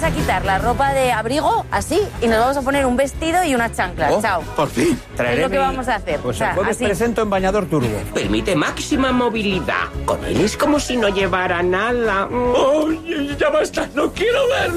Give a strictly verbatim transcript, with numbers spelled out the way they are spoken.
a quitar la ropa de abrigo, así, y nos vamos a poner un vestido y unas chanclas. Oh, Chao. Por fin. Es lo que vamos a hacer. Pues o sea, el jueves así. presento en bañador turbo. Permite máxima movilidad. Con él es como si no llevara nada. Oh, ya basta, no quiero verlo.